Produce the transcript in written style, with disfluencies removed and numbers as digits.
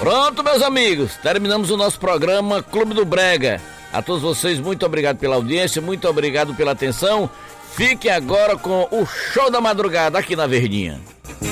Pronto, meus amigos, terminamos o nosso programa Clube do Brega. A todos vocês, muito obrigado pela audiência, muito obrigado pela atenção. Fique agora com o Show da Madrugada aqui na Verdinha.